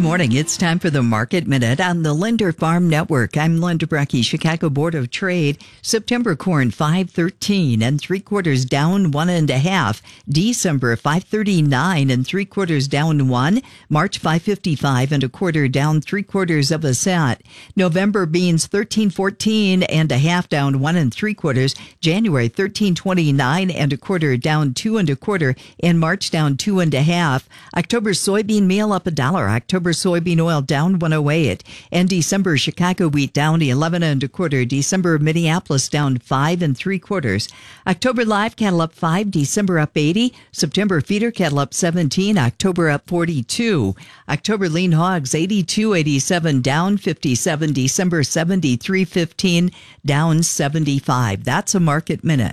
morning. It's time for the Market Minute on the Linder Farm Network. I'm Linda Brecky, Chicago Board of Trade. September corn 5.13 3/4 down 1.5. December 5.39 3/4 down 1. March 5.55 1/4 down 3/4 cent. November beans 13.14 1/2 down 1 3/4. January 13.29 1/4 down 2 1/4, and March down 2 1/2. October soybean meal up $1. October soybean oil down 108, and December Chicago wheat down 11 1/4. December Minneapolis down 5 3/4. October live cattle up 5. December up 80. September feeder cattle up 17. October up 42. October lean hogs 82.87 down 57. December 73.15 down 75. That's a Market Minute.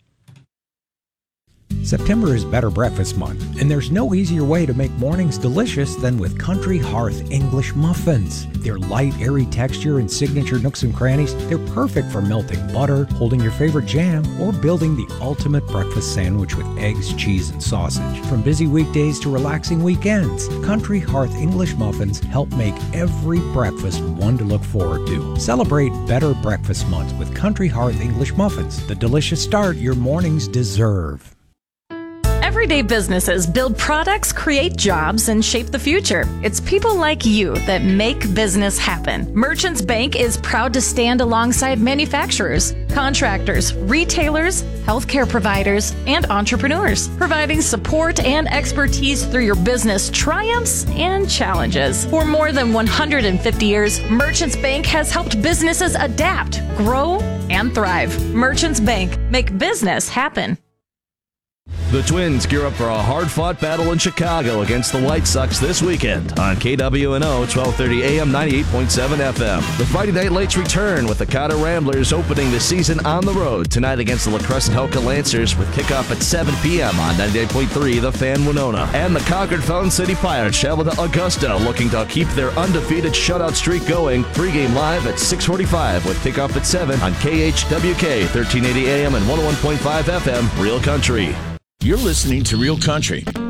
September is Better Breakfast Month, and there's no easier way to make mornings delicious than with Country Hearth English muffins. Their light, airy texture and signature nooks and crannies, they're perfect for melting butter, holding your favorite jam, or building the ultimate breakfast sandwich with eggs, cheese, and sausage. From busy weekdays to relaxing weekends, Country Hearth English muffins help make every breakfast one to look forward to. Celebrate Better Breakfast Month with Country Hearth English muffins, the delicious start your mornings deserve. Everyday businesses build products, create jobs, and shape the future. It's people like you that make business happen. Merchants Bank is proud to stand alongside manufacturers, contractors, retailers, healthcare providers, and entrepreneurs, providing support and expertise through your business triumphs and challenges. For more than 150 years, Merchants Bank has helped businesses adapt, grow, and thrive. Merchants Bank, make business happen. The Twins gear up for a hard-fought battle in Chicago against the White Sox this weekend on KWNO 1230 AM 98.7 FM. The Friday Night Lights return with the Cotter Ramblers opening the season on the road tonight against the La Crescent-Helka Lancers with kickoff at 7 p.m. on 98.3 The Fan Winona. And the Concord Fountain City Pirates travel to Augusta looking to keep their undefeated shutout streak going. Pre-game live at 6:45 with kickoff at 7 on KHWK 1380 AM and 101.5 FM Real Country. You're listening to Real Country